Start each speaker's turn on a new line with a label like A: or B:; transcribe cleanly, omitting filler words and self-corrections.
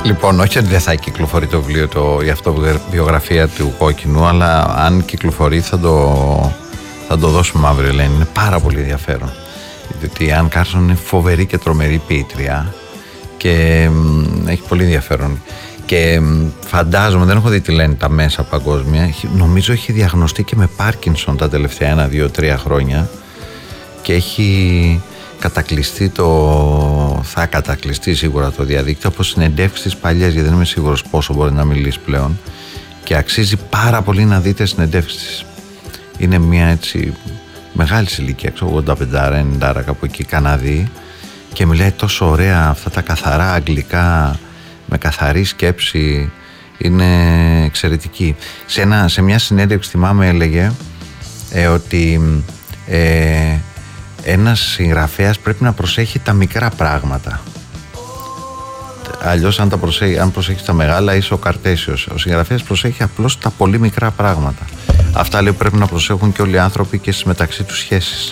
A: Λοιπόν, όχι ότι δεν θα κυκλοφορεί το βιβλίο, η αυτοβιογραφία του Κόκκινου, αλλά αν κυκλοφορεί θα το δώσουμε αύριο, Ελένη. Είναι πάρα πολύ ενδιαφέρον. Διότι η Anne Carson είναι φοβερή και τρομερή ποιήτρια και έχει πολύ ενδιαφέρον. Και φαντάζομαι, δεν έχω δει τι λένε τα μέσα παγκόσμια, νομίζω έχει διαγνωστεί και με Πάρκινσον τα τελευταία 1, 2, 3 χρόνια και έχει κατακλειστεί θα κατακλειστεί σίγουρα το διαδίκτυο από συνεντεύξεις τις παλιές, γιατί δεν είμαι σίγουρος πόσο μπορεί να μιλήσει πλέον, και αξίζει πάρα πολύ να δείτε συνεντεύξεις. Είναι μια έτσι μεγάλη ηλικία, 85-90 κάπου εκεί, Καναδί, και μιλάει τόσο ωραία αυτά τα καθαρά αγγλικά με καθαρή σκέψη, είναι εξαιρετική. Σε μια συνέντευξη θυμάμαι έλεγε ότι ένας συγγραφέας πρέπει να προσέχει τα μικρά πράγματα. Αλλιώς αν προσέχει τα μεγάλα είσαι ο Καρτέσιος. Ο συγγραφέας προσέχει απλώς τα πολύ μικρά πράγματα. Αυτά λέει πρέπει να προσέχουν και όλοι οι άνθρωποι και στις μεταξύ τους σχέσεις.